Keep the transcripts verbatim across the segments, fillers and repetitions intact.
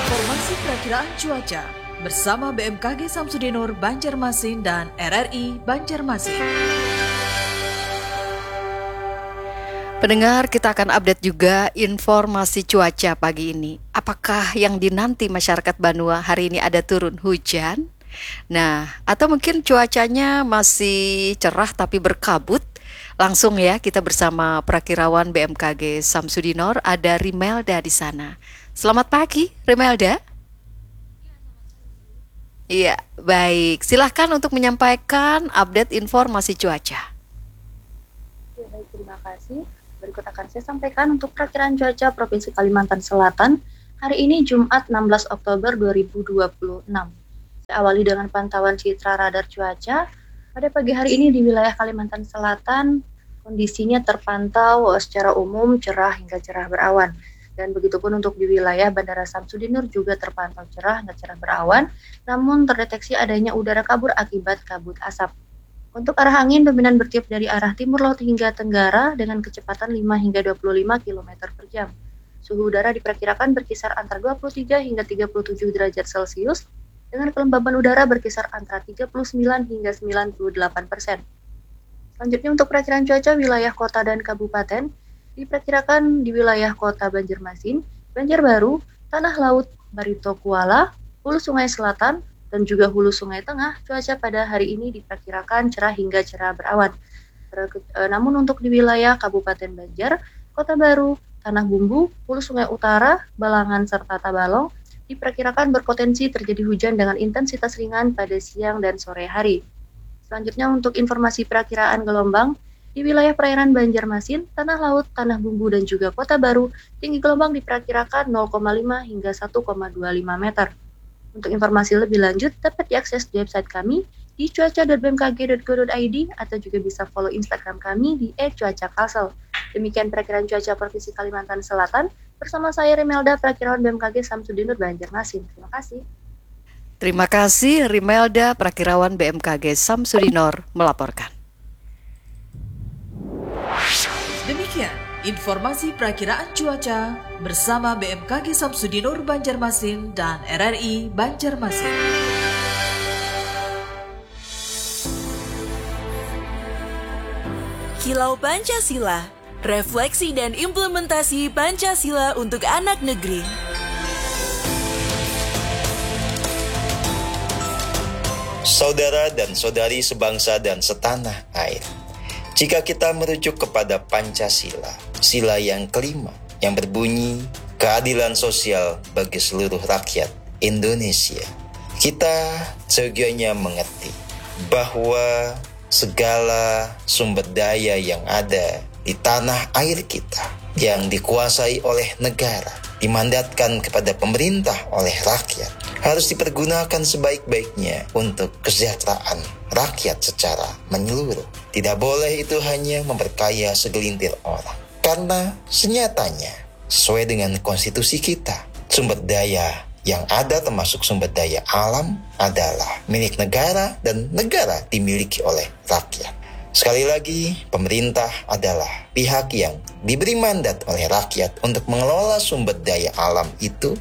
Informasi perakiraan cuaca bersama B M K G Samsudinur Banjarmasin dan R R I Banjarmasin. Pendengar, kita akan update juga informasi cuaca pagi ini. Apakah yang dinanti masyarakat Banua hari ini ada turun hujan? Nah, atau mungkin cuacanya masih cerah tapi berkabut? Langsung ya, kita bersama Prakirawan B M K G Samsudinur, ada Rimelda di sana. Selamat pagi, Rimelda. Iya, baik. Silahkan untuk menyampaikan update informasi cuaca. Ya, baik, terima kasih. Berikut akan saya sampaikan untuk perakiraan cuaca Provinsi Kalimantan Selatan hari ini Jumat enam belas Oktober dua ribu dua puluh enam. Saya awali dengan pantauan citra radar cuaca. Pada pagi hari ini di wilayah Kalimantan Selatan, kondisinya terpantau secara umum cerah hingga cerah berawan. Dan begitupun untuk di wilayah Bandara Samsudinur juga terpantau cerah hingga cerah berawan, namun terdeteksi adanya udara kabur akibat kabut asap. Untuk arah angin dominan bertiup dari arah timur laut hingga tenggara dengan kecepatan lima hingga dua puluh lima kilometer per jam. Suhu udara diperkirakan berkisar antara dua puluh tiga hingga tiga puluh tujuh derajat Celcius dengan kelembaban udara berkisar antara tiga puluh sembilan hingga sembilan puluh delapan persen. Selanjutnya untuk perakiraan cuaca wilayah kota dan kabupaten, diperkirakan di wilayah kota Banjarmasin, Banjarbaru, Tanah Laut, Barito Kuala, Hulu Sungai Selatan, dan juga Hulu Sungai Tengah, cuaca pada hari ini diperkirakan cerah hingga cerah berawan. Namun untuk di wilayah Kabupaten Banjar, Kota Baru, Tanah Bumbu, Hulu Sungai Utara, Balangan, serta Tabalong, diperkirakan berpotensi terjadi hujan dengan intensitas ringan pada siang dan sore hari. Selanjutnya untuk informasi perakiraan gelombang, di wilayah perairan Banjarmasin, Tanah Laut, Tanah Bumbu, dan juga Kota Baru, tinggi gelombang diperkirakan nol koma lima hingga satu koma dua lima meter. Untuk informasi lebih lanjut, dapat diakses di website kami di cuaca dot b m k g dot go dot i d atau juga bisa follow Instagram kami di et cuaca kalsel. Demikian perakiraan cuaca Provinsi Kalimantan Selatan bersama saya Rimelda, Prakirawan B M K G Samsudinur Banjarmasin. Terima kasih. Terima kasih Rimelda, Prakirawan B M K G Samsudinur melaporkan. Demikian informasi perakiraan cuaca bersama B M K G Samsudinur Banjarmasin dan R R I Banjarmasin. Kilau Pancasila, refleksi dan implementasi Pancasila untuk anak negeri. Saudara dan saudari sebangsa dan setanah air, jika kita merujuk kepada Pancasila, sila yang kelima yang berbunyi keadilan sosial bagi seluruh rakyat Indonesia, kita seyogianya mengerti bahwa segala sumber daya yang ada di tanah air kita yang dikuasai oleh negara, dimandatkan kepada pemerintah oleh rakyat, harus dipergunakan sebaik-baiknya untuk kesejahteraan rakyat secara menyeluruh. Tidak boleh itu hanya memperkaya segelintir orang. Karena senyatanya, sesuai dengan konstitusi kita, sumber daya yang ada termasuk sumber daya alam adalah milik negara dan negara dimiliki oleh rakyat. Sekali lagi, pemerintah adalah pihak yang diberi mandat oleh rakyat untuk mengelola sumber daya alam itu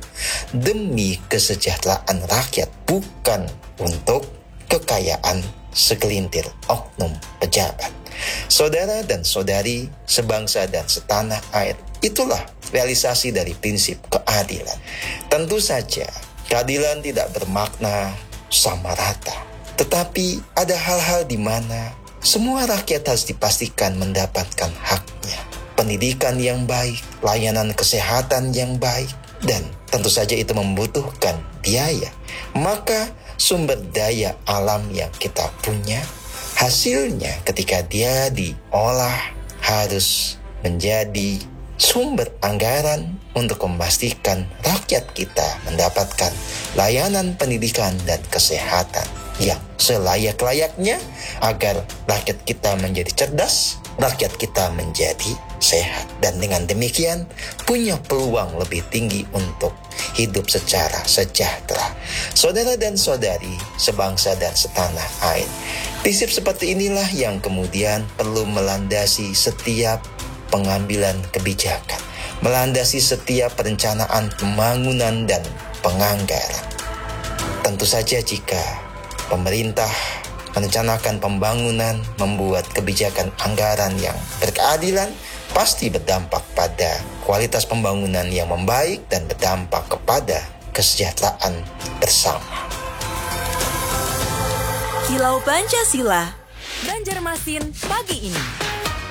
demi kesejahteraan rakyat, bukan untuk kekayaan segelintir oknum pejabat. Saudara dan saudari sebangsa dan setanah air, itulah realisasi dari prinsip keadilan. Tentu saja, keadilan tidak bermakna sama rata, tetapi ada hal-hal di mana semua rakyat harus dipastikan mendapatkan haknya. Pendidikan yang baik, layanan kesehatan yang baik, dan tentu saja itu membutuhkan biaya. Maka sumber daya alam yang kita punya, hasilnya ketika dia diolah harus menjadi sumber anggaran untuk memastikan rakyat kita mendapatkan layanan pendidikan dan kesehatan yang selayak-layaknya agar rakyat kita menjadi cerdas, rakyat kita menjadi sehat. Dan dengan demikian punya peluang lebih tinggi untuk hidup secara sejahtera. Saudara dan saudari sebangsa dan setanah air, prinsip seperti inilah yang kemudian perlu melandasi setiap pengambilan kebijakan, melandasi setiap perencanaan pembangunan dan penganggaran. Tentu saja jika pemerintah merencanakan pembangunan, membuat kebijakan anggaran yang berkeadilan, pasti berdampak pada kualitas pembangunan yang membaik dan berdampak kepada kesejahteraan bersama. Kilau Pancasila, Banjarmasin pagi ini.